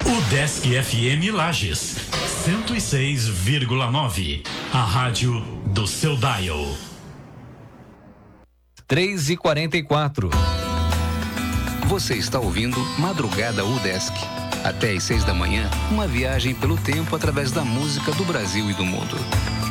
Udesc FM Lages, 106,9. A rádio do seu dial. 3h44. Você está ouvindo Madrugada Udesc. Até às 6 da manhã, uma viagem pelo tempo através da música do Brasil e do mundo.